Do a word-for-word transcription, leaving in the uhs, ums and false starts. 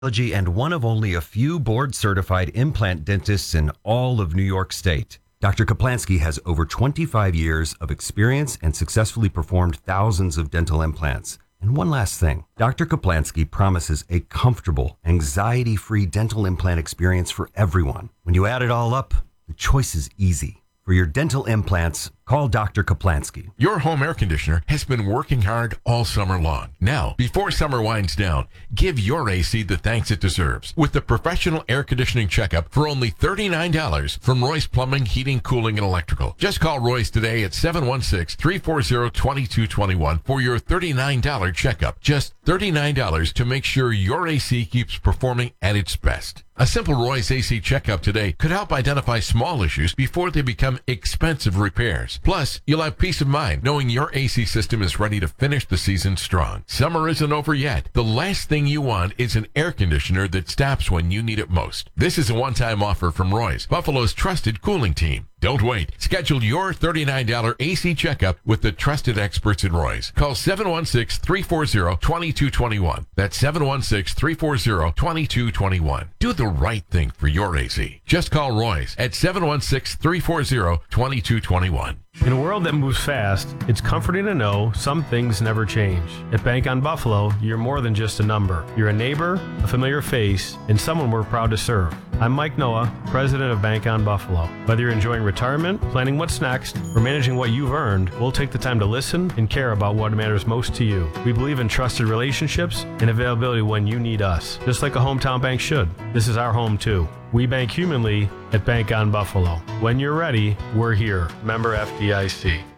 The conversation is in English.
And one of only a few board-certified implant dentists in all of New York State. Doctor Kaplansky has over twenty-five years of experience and successfully performed thousands of dental implants. And one last thing, Doctor Kaplansky promises a comfortable, anxiety-free dental implant experience for everyone. When you add it all up, the choice is easy. For your dental implants, call Doctor Kaplansky. Your home air conditioner has been working hard all summer long. Now, before summer winds down, give your A C the thanks it deserves with the professional air conditioning checkup for only thirty-nine dollars from Royce Plumbing, Heating, Cooling, and Electrical. Just call Royce today at seven one six, three four zero, two two two one for your thirty-nine dollars checkup. Just thirty-nine dollars to make sure your A C keeps performing at its best. A simple Royce A C checkup today could help identify small issues before they become expensive repairs. Plus, you'll have peace of mind knowing your A C system is ready to finish the season strong. Summer isn't over yet. The last thing you want is an air conditioner that stops when you need it most. This is a one-time offer from Royce, Buffalo's trusted cooling team. Don't wait. Schedule your thirty-nine dollars A C checkup with the trusted experts at Royce. Call seven one six, three four zero, two two two one. That's seven one six, three four zero, two two two one. Do the right thing for your A C. Just call Royce at seven one six, three four zero, two two two one. In a world that moves fast, it's comforting to know some things never change. At Bank on Buffalo, you're more than just a number. You're a neighbor, a familiar face, and someone we're proud to serve. I'm Mike Noah, president of Bank on Buffalo. Whether you're enjoying retirement, planning what's next, or managing what you've earned, we'll take the time to listen and care about what matters most to you. We believe in trusted relationships and availability when you need us, just like a hometown bank should. This is our home too. We bank humanly at Bank on Buffalo. When you're ready, we're here. Member F D I C.